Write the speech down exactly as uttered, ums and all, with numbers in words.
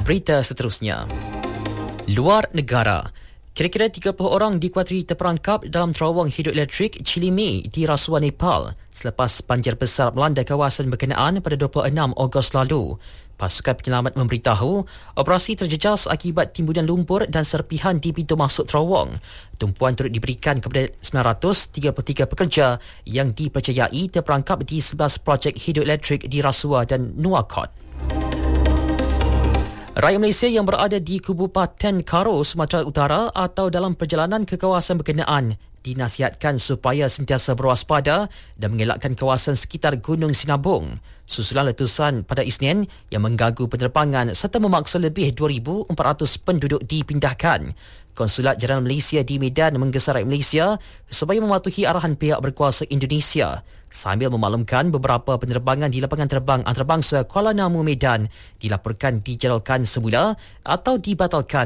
Berita seterusnya. Luar negara. Kira-kira tiga puluh orang dikuatiri terperangkap dalam terowong hidroelektrik Chilime di rasuah Nepal selepas banjir besar melanda kawasan berkenaan pada dua puluh enam Ogos lalu. Pasukan penyelamat memberitahu operasi terjejas akibat timbunan lumpur dan serpihan di pintu masuk terowong. Tumpuan turut diberikan kepada sembilan ratus tiga puluh tiga pekerja yang dipercayai terperangkap di sebelas projek hidroelektrik di Rasuah dan Nuwakot. Rakyat Malaysia yang berada di Kabupaten Karo, Sumatera Utara atau dalam perjalanan ke kawasan berkenaan dinasihatkan supaya sentiasa berwaspada dan mengelakkan kawasan sekitar Gunung Sinabung susulan letusan pada Isnin yang mengganggu penerbangan serta memaksa lebih dua ribu empat ratus penduduk dipindahkan. Konsulat Jenderal Malaysia di Medan menggesar rakyat Malaysia supaya mematuhi arahan pihak berkuasa Indonesia sambil memaklumkan beberapa penerbangan di lapangan terbang antarabangsa Kuala Namu Medan dilaporkan dijadualkan semula atau dibatalkan